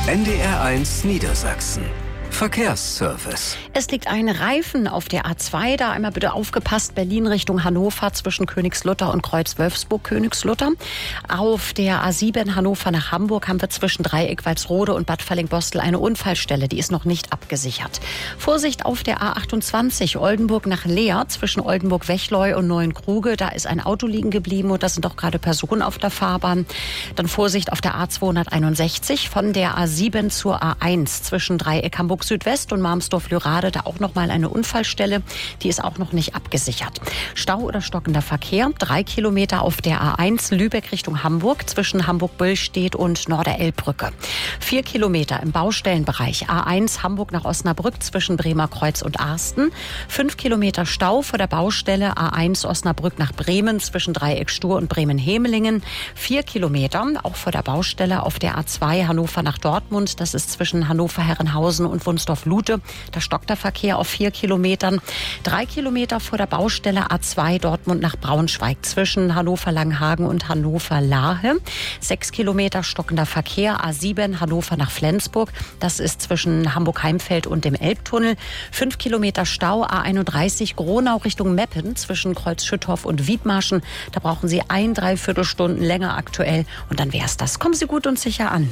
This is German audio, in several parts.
NDR1 Niedersachsen. Verkehrsservice. Es liegt ein Reifen auf der A2. Da einmal bitte aufgepasst. Berlin Richtung Hannover zwischen Königslutter und Kreuz-Wölfsburg-Königslutter. Auf der A7 Hannover nach Hamburg haben wir zwischen Dreieck-Walsrode und Bad Fallingbostel eine Unfallstelle. Die ist noch nicht abgesichert. Vorsicht auf der A28 Oldenburg nach Leer zwischen Oldenburg-Wechleu und Neuenkruge. Da ist ein Auto liegen geblieben und da sind auch gerade Personen auf der Fahrbahn. Dann Vorsicht auf der A261 von der A7 zur A1 zwischen Dreieck Hamburg Südwest und Marmsdorf-Lürade, da auch noch mal eine Unfallstelle. Die ist auch noch nicht abgesichert. Stau oder stockender Verkehr. 3 Kilometer auf der A1 Lübeck Richtung Hamburg zwischen Hamburg-Böllstedt und Norderelbbrücke. 4 Kilometer im Baustellenbereich. A1 Hamburg nach Osnabrück zwischen Bremer Kreuz und Arsten. 5 Kilometer Stau vor der Baustelle A1 Osnabrück nach Bremen zwischen Dreieck Stur und Bremen-Hemelingen. 4 Kilometer auch vor der Baustelle auf der A2 Hannover nach Dortmund. Das ist zwischen Hannover-Herrenhausen und Wunsdorf-Lute. Da stockt der Verkehr auf 4 Kilometern. 3 Kilometer vor der Baustelle A2 Dortmund nach Braunschweig zwischen Hannover-Langenhagen und Hannover-Lahe. 6 Kilometer stockender Verkehr. A7 Hannover nach Flensburg. Das ist zwischen Hamburg-Heimfeld und dem Elbtunnel. 5 Kilometer Stau. A31 Gronau Richtung Meppen zwischen Kreuz-Schüttorf und Wiedmarschen. Da brauchen Sie 1,75 Stunden länger aktuell. Und dann wär's das. Kommen Sie gut und sicher an.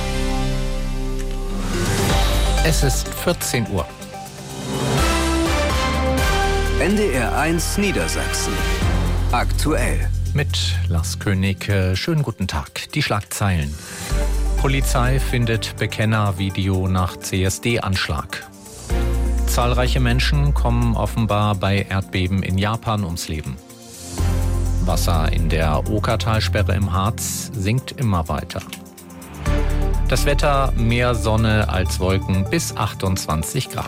Es ist 14 Uhr. NDR1 Niedersachsen. Aktuell. Mit Lars König. Schönen guten Tag. Die Schlagzeilen. Polizei findet Bekennervideo nach CSD-Anschlag. Zahlreiche Menschen kommen offenbar bei Erdbeben in Japan ums Leben. Wasser in der Okertalsperre im Harz sinkt immer weiter. Das Wetter, mehr Sonne als Wolken bis 28 Grad.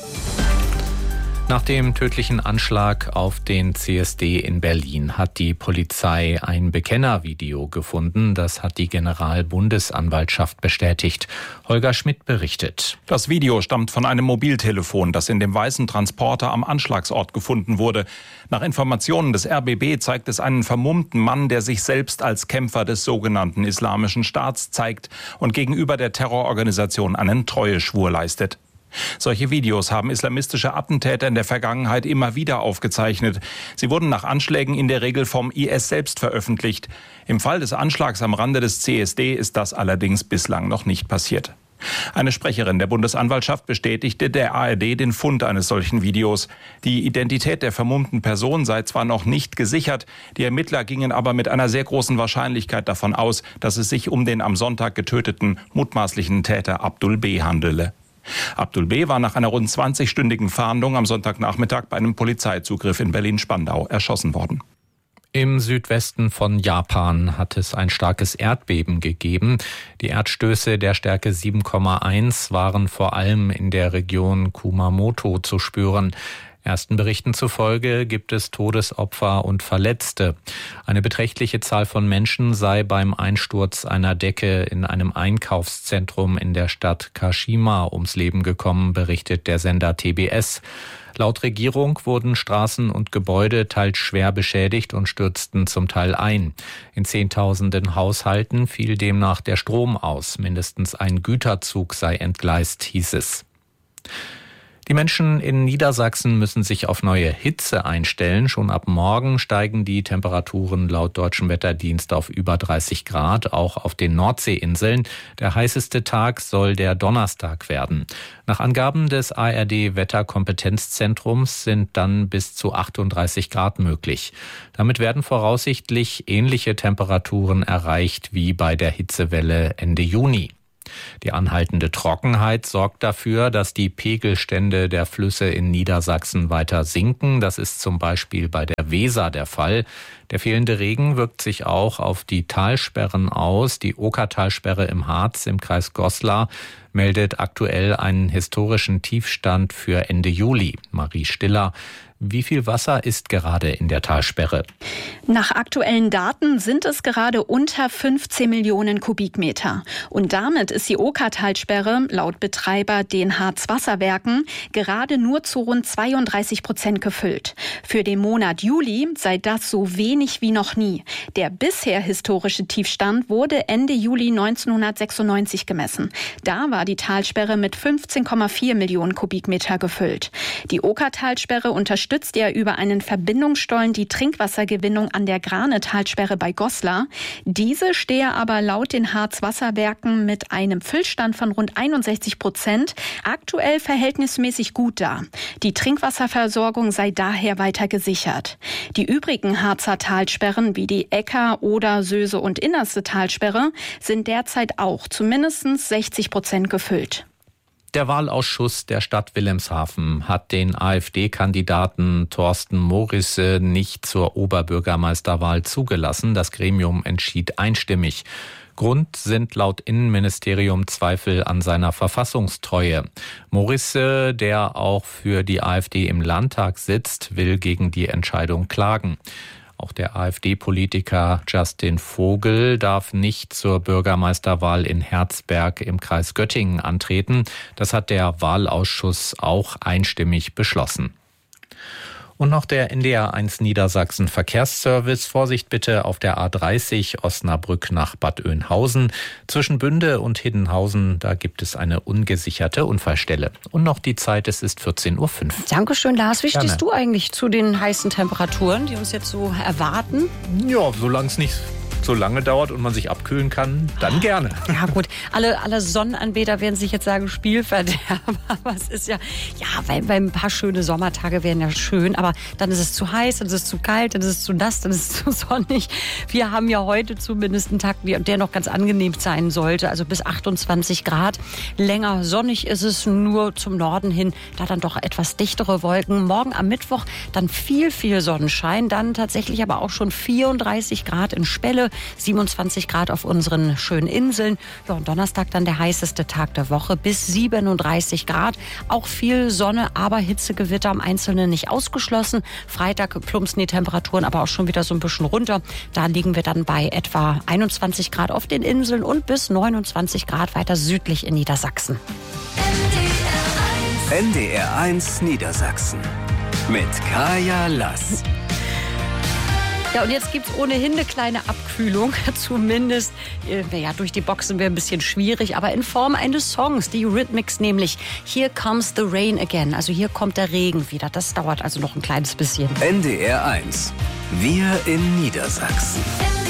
Nach dem tödlichen Anschlag auf den CSD in Berlin hat die Polizei ein Bekennervideo gefunden. Das hat die Generalbundesanwaltschaft bestätigt. Holger Schmidt berichtet. Das Video stammt von einem Mobiltelefon, das in dem weißen Transporter am Anschlagsort gefunden wurde. Nach Informationen des RBB zeigt es einen vermummten Mann, der sich selbst als Kämpfer des sogenannten Islamischen Staats zeigt und gegenüber der Terrororganisation einen Treueschwur leistet. Solche Videos haben islamistische Attentäter in der Vergangenheit immer wieder aufgezeichnet. Sie wurden nach Anschlägen in der Regel vom IS selbst veröffentlicht. Im Fall des Anschlags am Rande des CSD ist das allerdings bislang noch nicht passiert. Eine Sprecherin der Bundesanwaltschaft bestätigte der ARD den Fund eines solchen Videos. Die Identität der vermummten Person sei zwar noch nicht gesichert, die Ermittler gingen aber mit einer sehr großen Wahrscheinlichkeit davon aus, dass es sich um den am Sonntag getöteten mutmaßlichen Täter Abdul B. handele. Abdul B. war nach einer rund 20-stündigen Fahndung am Sonntagnachmittag bei einem Polizeizugriff in Berlin-Spandau erschossen worden. Im Südwesten von Japan hat es ein starkes Erdbeben gegeben. Die Erdstöße der Stärke 7,1 waren vor allem in der Region Kumamoto zu spüren. Ersten Berichten zufolge gibt es Todesopfer und Verletzte. Eine beträchtliche Zahl von Menschen sei beim Einsturz einer Decke in einem Einkaufszentrum in der Stadt Kashima ums Leben gekommen, berichtet der Sender TBS. Laut Regierung wurden Straßen und Gebäude teils schwer beschädigt und stürzten zum Teil ein. In Zehntausenden Haushalten fiel demnach der Strom aus. Mindestens ein Güterzug sei entgleist, hieß es. Die Menschen in Niedersachsen müssen sich auf neue Hitze einstellen. Schon ab morgen steigen die Temperaturen laut Deutschem Wetterdienst auf über 30 Grad, auch auf den Nordseeinseln. Der heißeste Tag soll der Donnerstag werden. Nach Angaben des ARD-Wetterkompetenzzentrums sind dann bis zu 38 Grad möglich. Damit werden voraussichtlich ähnliche Temperaturen erreicht wie bei der Hitzewelle Ende Juni. Die anhaltende Trockenheit sorgt dafür, dass die Pegelstände der Flüsse in Niedersachsen weiter sinken. Das ist zum Beispiel bei der Weser der Fall. Der fehlende Regen wirkt sich auch auf die Talsperren aus. Die Okertalsperre im Harz im Kreis Goslar meldet aktuell einen historischen Tiefstand für Ende Juli. Marie Stiller. Wie viel Wasser ist gerade in der Talsperre? Nach aktuellen Daten sind es gerade unter 15 Millionen Kubikmeter. Und damit ist die Okertalsperre laut Betreiber den Harzwasserwerken gerade nur zu rund 32% gefüllt. Für den Monat Juli sei das so wenig wenig wie noch nie. Der bisher historische Tiefstand wurde Ende Juli 1996 gemessen. Da war die Talsperre mit 15,4 Millionen Kubikmeter gefüllt. Die Okertalsperre unterstützt ja über einen Verbindungsstollen die Trinkwassergewinnung an der Grane-Talsperre bei Goslar. Diese stehe aber laut den Harzwasserwerken mit einem Füllstand von rund 61% aktuell verhältnismäßig gut da. Die Trinkwasserversorgung sei daher weiter gesichert. Die übrigen Harzer Talsperren wie die Ecker, Oder, Söse und Innerste Talsperre sind derzeit auch zu mindestens 60% gefüllt. Der Wahlausschuss der Stadt Wilhelmshaven hat den AfD-Kandidaten Thorsten Morisse nicht zur Oberbürgermeisterwahl zugelassen. Das Gremium entschied einstimmig. Grund sind laut Innenministerium Zweifel an seiner Verfassungstreue. Morisse, der auch für die AfD im Landtag sitzt, will gegen die Entscheidung klagen. Auch der AfD-Politiker Justin Vogel darf nicht zur Bürgermeisterwahl in Herzberg im Kreis Göttingen antreten. Das hat der Wahlausschuss auch einstimmig beschlossen. Und noch der NDR1 Niedersachsen Verkehrsservice. Vorsicht bitte auf der A30 Osnabrück nach Bad Oeynhausen. Zwischen Bünde und Hiddenhausen, da gibt es eine ungesicherte Unfallstelle. Und noch die Zeit, es ist 14:05 Uhr. Dankeschön, Lars. Wie stehst du eigentlich zu den heißen Temperaturen, die uns jetzt so erwarten? Ja, solange es nicht so lange dauert und man sich abkühlen kann, dann gerne. Ja gut, alle Sonnenanbeter werden sich jetzt sagen, Spielverderber. Aber es ist ja, weil ein paar schöne Sommertage wären ja schön, aber dann ist es zu heiß, dann ist es zu kalt, dann ist es zu nass, dann ist es zu sonnig. Wir haben ja heute zumindest einen Tag, der noch ganz angenehm sein sollte, also bis 28 Grad. Länger sonnig ist es, nur zum Norden hin, da dann doch etwas dichtere Wolken. Morgen am Mittwoch dann viel Sonnenschein, dann tatsächlich aber auch schon 34 Grad in Spelle, 27 Grad auf unseren schönen Inseln. Ja, und Donnerstag dann der heißeste Tag der Woche bis 37 Grad. Auch viel Sonne, aber Hitzegewitter am Einzelnen nicht ausgeschlossen. Freitag plumpsen die Temperaturen aber auch schon wieder so ein bisschen runter. Da liegen wir dann bei etwa 21 Grad auf den Inseln und bis 29 Grad weiter südlich in Niedersachsen. NDR1 Niedersachsen mit Kaya Lass. Ja, und jetzt gibt's ohnehin eine kleine Abkühlung, zumindest, durch die Boxen wäre ein bisschen schwierig, aber in Form eines Songs, die Eurythmics nämlich Here Comes the Rain Again, also hier kommt der Regen wieder, das dauert also noch ein kleines bisschen. NDR1, wir in Niedersachsen.